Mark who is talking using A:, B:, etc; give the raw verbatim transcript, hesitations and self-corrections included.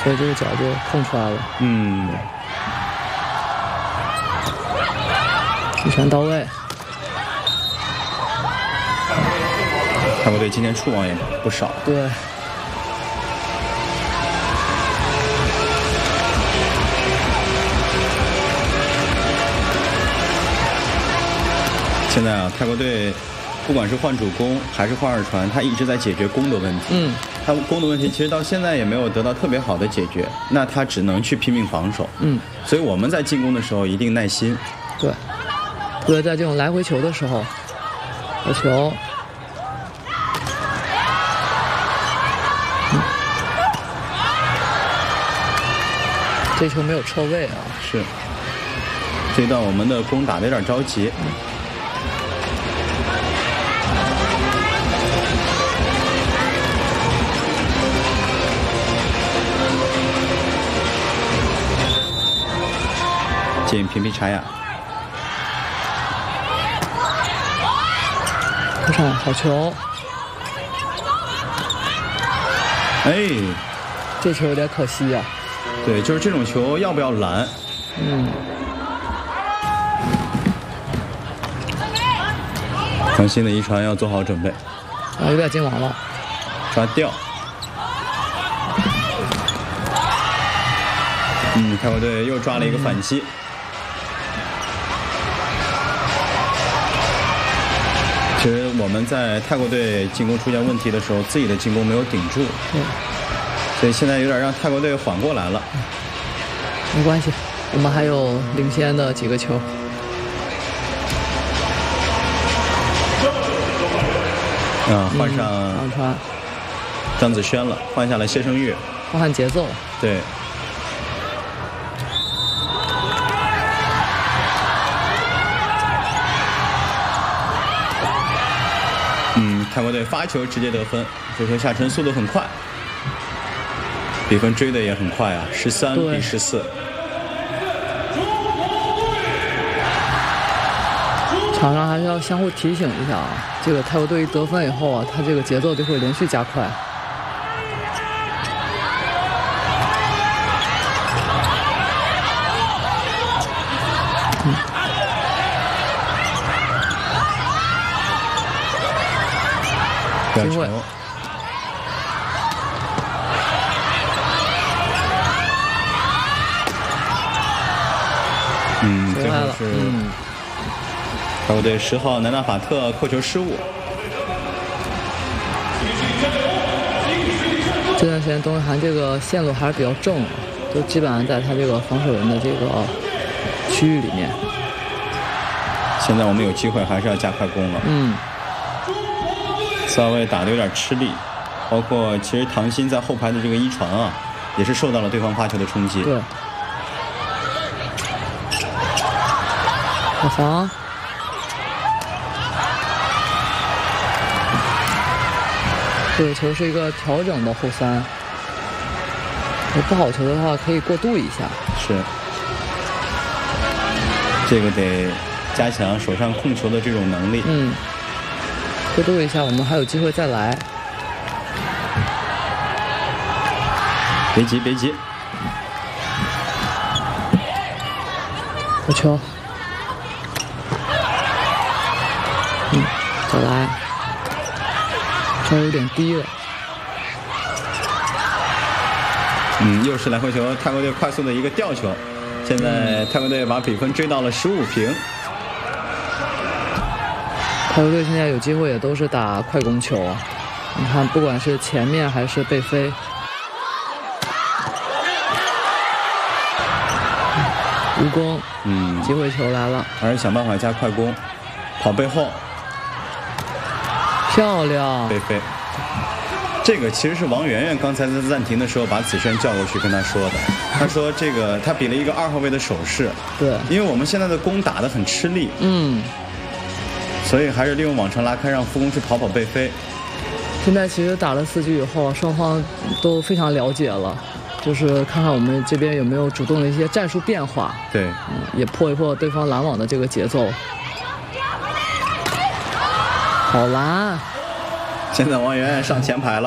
A: 所以这个脚就空出来了。
B: 嗯，
A: 一拳到位。
B: 泰国队今天触网也不少。
A: 对。
B: 现在啊，泰国队不管是换主攻还是换二传，他一直在解决攻的问题。
A: 嗯，
B: 他攻的问题其实到现在也没有得到特别好的解决，那他只能去拼命防守。
A: 嗯，
B: 所以我们在进攻的时候一定耐心。
A: 对，特别在这种来回球的时候，有球。嗯，这球没有撤位啊。
B: 是。这一段我们的攻打得有点着急。
A: 嗯
B: 进平皮查亚，
A: 不上好球，
B: 哎，
A: 这球有点可惜啊。
B: 对，就是这种球要不要拦？
A: 嗯。
B: 강新的一传要做好准备。
A: 啊，有点进网了。
B: 抓掉。嗯，泰国队又抓了一个反击。嗯其实我们在泰国队进攻出现问题的时候，自己的进攻没有顶住，
A: 嗯，
B: 所以现在有点让泰国队缓过来了。
A: 没关系，我们还有领先的几个球。
B: 啊，换上
A: 上传
B: 张子萱了，换下了谢胜玉，
A: 换换节奏。
B: 对。嗯，泰国队发球直接得分，这球下沉速度很快，比分追的也很快啊，十三比十四。
A: 场上还是要相互提醒一下啊，这个泰国队一得分以后啊，他这个节奏就会连续加快。嗯。机会。
B: 嗯，最后是
A: 嗯，
B: 泰国队十号南纳法特扣球失误。
A: 这段时间东韩这个线路还是比较正，都基本上在他这个防守人的这个区域里面。
B: 现在我们有机会还是要加快攻了。
A: 嗯。
B: 四号位打得有点吃力，包括其实唐鑫在后排的这个一传啊，也是受到了对方发球的冲击。
A: 对。好防。这个球是一个调整的后三，不好球的话可以过渡一下。
B: 是。这个得加强手上控球的这种能力。
A: 嗯。过渡一下，我们还有机会再来。
B: 别急，别急。
A: 好球。嗯，再来。稍微有点低了。
B: 嗯，又是来回球，泰国队快速的一个吊球。现在泰国队把比分追到了十五平。
A: 泰国队现在有机会也都是打快攻球，你看，不管是前面还是背飞，无攻，
B: 嗯，
A: 机会球来了，
B: 还是想办法加快攻，跑背后，
A: 漂亮，
B: 背飞。这个其实是王媛媛刚才在暂停的时候把子轩叫过去跟他说的，他说这个他比了一个二号位的手势，
A: 对，
B: 因为我们现在的攻打得很吃力，
A: 嗯。
B: 所以还是利用网程拉开，让副攻去跑跑背飞。
A: 现在其实打了四局以后，双方都非常了解了，就是看看我们这边有没有主动的一些战术变化。
B: 对，
A: 嗯，也破一破对方拦网的这个节奏。好拦！
B: 现在王媛媛上前排了。